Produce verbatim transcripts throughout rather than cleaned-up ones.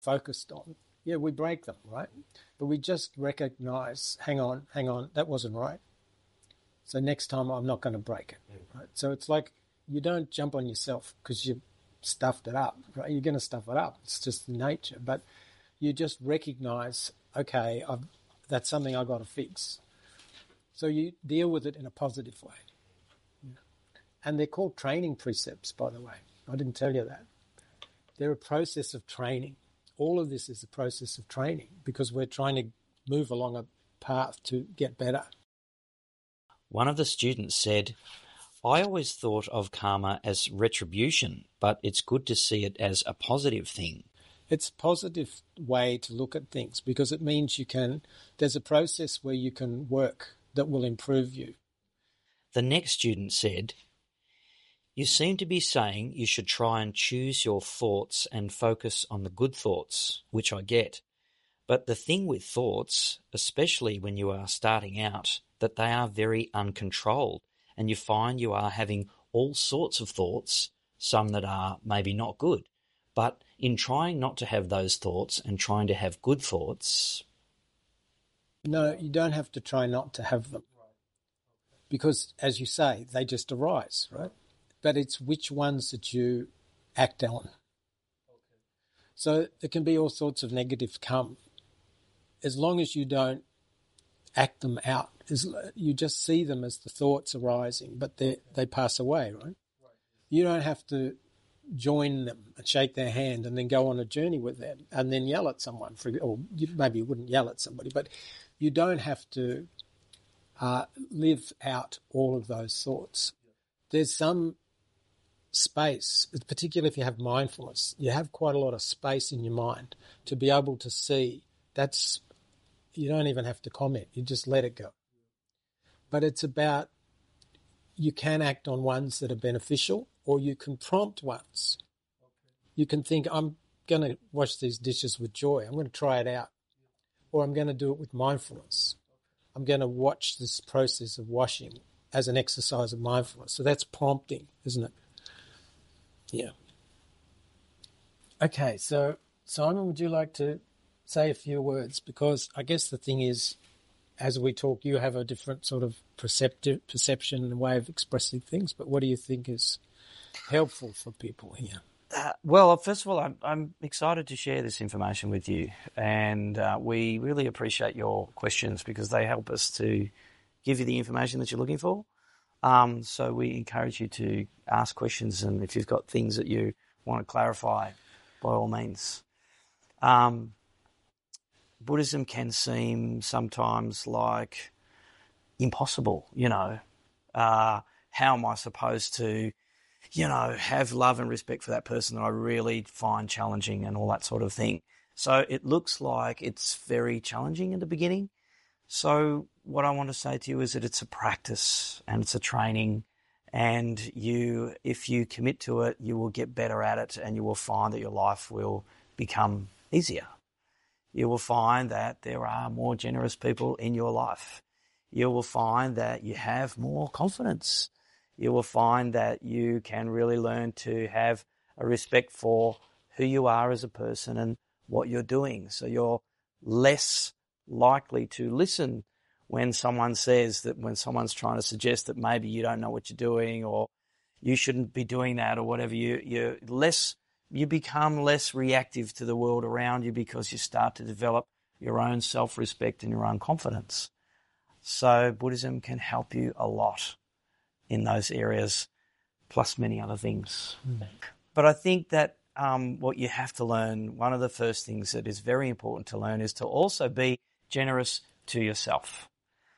focused on, yeah, we break them, right? But we just recognize, hang on, hang on, that wasn't right. So next time I'm not going to break it, right? So it's like you don't jump on yourself because you stuffed it up, right? You're going to stuff it up. It's just nature. But you just recognize, okay, I've, that's something I've got to fix. So you deal with it in a positive way. And they're called training precepts, by the way. I didn't tell you that. They're a process of training. All of this is a process of training because we're trying to move along a path to get better. One of the students said, I always thought of karma as retribution, but it's good to see it as a positive thing. It's a positive way to look at things because it means you can, there's a process where you can work that will improve you. The next student said, you seem to be saying you should try and choose your thoughts and focus on the good thoughts, which I get. But the thing with thoughts, especially when you are starting out, that they are very uncontrolled and you find you are having all sorts of thoughts, some that are maybe not good. But in trying not to have those thoughts and trying to have good thoughts... No, you don't have to try not to have them. Because, as you say, they just arise, right? But it's which ones that you act on. Okay. So there can be all sorts of negatives come. As long as you don't act them out, you just see them as the thoughts arising, but they they pass away, right? Right? You don't have to join them and shake their hand and then go on a journey with them and then yell at someone. For, or you, maybe you wouldn't yell at somebody, but you don't have to uh, live out all of those thoughts. There's some space, particularly if you have mindfulness, you have quite a lot of space in your mind to be able to see. That's, you don't even have to comment, you just let it go. But it's about, you can act on ones that are beneficial or you can prompt ones. You can think, I'm going to wash these dishes with joy, I'm going to try it out. Or I'm going to do it with mindfulness. I'm going to watch this process of washing as an exercise of mindfulness. So that's prompting, isn't it? Yeah. Okay, so Simon, would you like to say a few words? Because I guess the thing is, as we talk, you have a different sort of perceptive perception and way of expressing things, but what do you think is helpful for people here? Uh, well, first of all, I'm, I'm excited to share this information with you, and uh, we really appreciate your questions because they help us to give you the information that you're looking for. Um, so we encourage you to ask questions, and if you've got things that you want to clarify, by all means. Um, Buddhism can seem sometimes like impossible, you know. Uh, how am I supposed to, you know, have love and respect for that person that I really find challenging and all that sort of thing? So it looks like it's very challenging in the beginning. So what I want to say to you is that it's a practice and it's a training, and you, if you commit to it, you will get better at it and you will find that your life will become easier. You will find that there are more generous people in your life. You will find that you have more confidence. You will find that you can really learn to have a respect for who you are as a person and what you're doing. So you're less likely to listen when someone says that, when someone's trying to suggest that maybe you don't know what you're doing or you shouldn't be doing that or whatever. You, you're less, you become less reactive to the world around you because you start to develop your own self-respect and your own confidence. So Buddhism can help you a lot in those areas, plus many other things. Mm. But I think that um, what you have to learn, one of the first things that is very important to learn is to also be generous to yourself.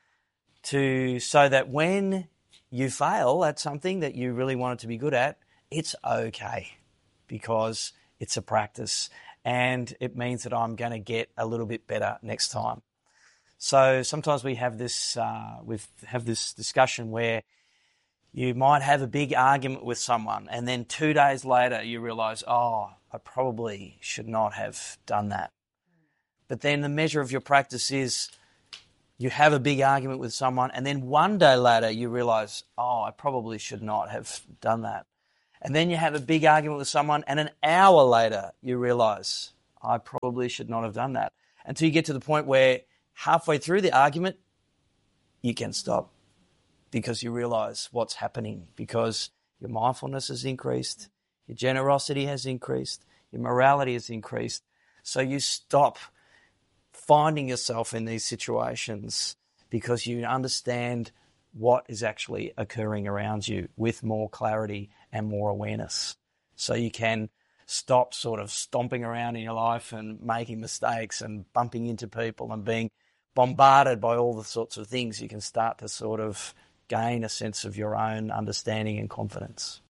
To, so that when you fail at something that you really wanted to be good at, it's okay because it's a practice and it means that I'm going to get a little bit better next time. So sometimes we have this, uh, we have this discussion where you might have a big argument with someone and then two days later you realise, oh, I probably should not have done that. But then the measure of your practice is you have a big argument with someone and then one day later you realise, oh, I probably should not have done that. And then you have a big argument with someone and an hour later you realise, I probably should not have done that. Until you get to the point where halfway through the argument, you can stop because you realize what's happening, because your mindfulness has increased, your generosity has increased, your morality has increased. So you stop finding yourself in these situations because you understand what is actually occurring around you with more clarity and more awareness. So you can stop sort of stomping around in your life and making mistakes and bumping into people and being bombarded by all the sorts of things. You can start to sort of gain a sense of your own understanding and confidence.